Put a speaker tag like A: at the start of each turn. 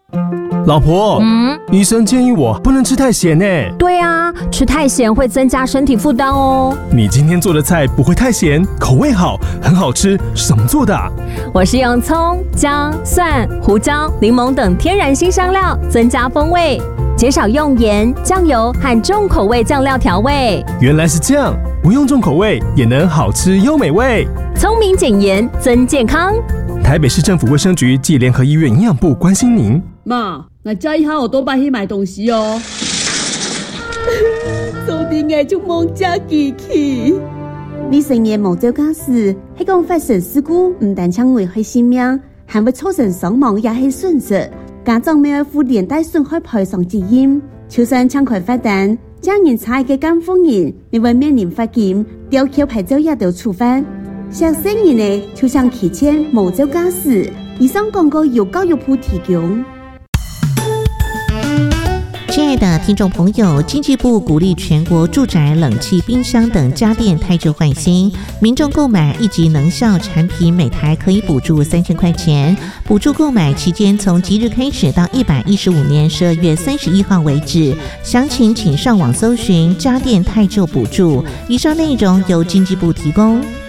A: 老婆，医生建议我不能吃太咸呢。
B: 对啊，吃太咸会增加身体负担哦。
A: 你今天做的菜不会太咸，口味好，很好吃，是怎么做的啊？
B: 我是用葱、姜、蒜、胡椒、柠檬等天然辛香料增加风味，减少用盐、酱油和重口味酱料调味。
A: 原来是这样，不用重口味也能好吃又美味。
B: 聪明减盐增健康。
A: 台北市政府卫生局暨联合医院营养部关心您。
C: 妈，我这一下我都摆去买东西哦。做定嘅就忙加机器。
D: 未成年无做家事，喺讲发生事故，唔但将危害性命，还会造成伤亡也系损失。家长要负连带损害赔偿责任。就算抢权发单，将人差嘅监护人，你会面临罚金、吊销牌照也得处罚。像生人呢，就像提前无做家事。以上广告由教育部提供。
E: 亲爱的听众朋友，经济部鼓励全国住宅冷气、冰箱等家电汰旧换新，民众购买一级能效产品，每台可以补助3000块钱。补助购买期间从即日开始到115年12月31号为止。详情请上网搜寻家电汰旧补助。以上内容由经济部提供。